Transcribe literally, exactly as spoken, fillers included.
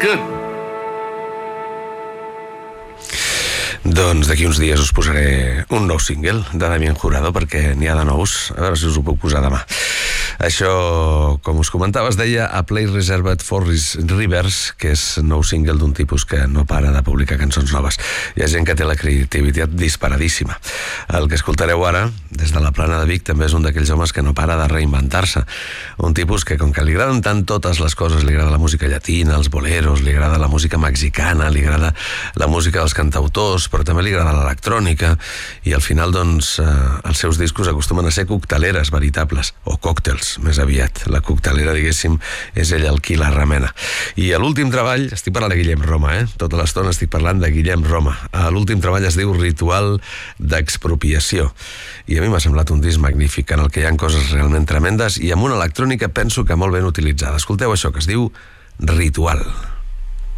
good. Doncs d'aquí uns dies us posaré un nou single de Damien Jurado, perquè n'hi ha de nous, a veure si us ho puc posar demà. Això, com us comentava, es deia A Place Reserved for Rivers, que és nou single d'un tipus que no para de publicar cançons noves. Hi ha gent que té la creativitat disparadíssima. El que escoltareu ara, des de la Plana de Vic, també és un d'aquells homes que no para de reinventar-se. Un tipus que, com que li agraden tant totes les coses, li agrada la música llatina, els boleros, li agrada la música mexicana, li agrada la música dels cantautors, però també li agrada l'electrònica, i al final, doncs, eh, els seus discos acostumen a ser cocteleres veritables, o còctels, més aviat. La coctelera, diguéssim, és ell el qui la remena. I a l'últim treball, estic parlant de Guillem Roma, eh? Tota l'estona estic parlant de Guillem Roma. A l'últim treball es diu Ritual d'Expropiació. I a mi m'ha semblat un disc magnífic, en el que hi ha coses realment tremendes i amb una electrònica penso que molt ben utilitzada. Escolteu això, que es diu Ritual.